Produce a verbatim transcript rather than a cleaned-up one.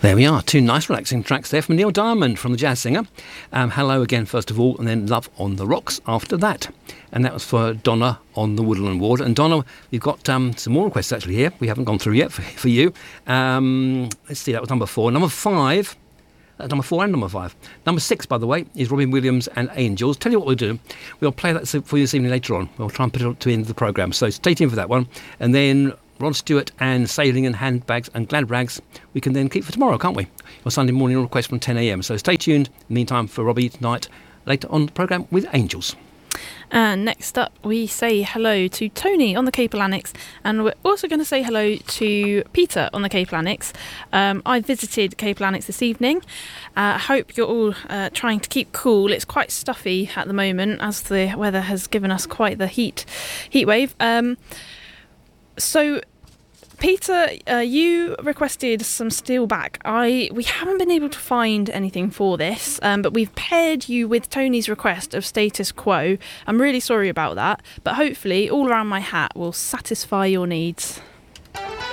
There we are, two nice relaxing tracks there from Neil Diamond from the Jazz Singer. Um, hello again first of all, and then Love on the Rocks after that. And that was for Donna on the Woodland Ward. And Donna, we've got um, some more requests actually here. We haven't gone through yet for, for you. Um, let's see, that was number four. Number five, uh, number four and number five. Number six, by the way, is Robin Williams and Angels. Tell you what we'll do. We'll play that for you this evening later on. We'll try and put it to the end of the programme. So stay tuned for that one. And then Rod Stewart and Sailing and Handbags and Glad Rags we can then keep for tomorrow, can't we? Your Sunday morning request from ten a.m. So stay tuned. In the meantime, for Robbie tonight, later on the programme with Angels. And next up, we say hello to Tony on the Cape Lanix, and we're also going to say hello to Peter on the Cape Lanix. Um, I visited Cape Lanix this evening. I uh, hope you're all uh, trying to keep cool. It's quite stuffy at the moment as the weather has given us quite the heat heat wave. Um, so... Peter, uh, you requested some Steelback. I we haven't been able to find anything for this, um, but we've paired you with Tony's request of Status Quo. I'm really sorry about that, but hopefully All Around My Hat will satisfy your needs.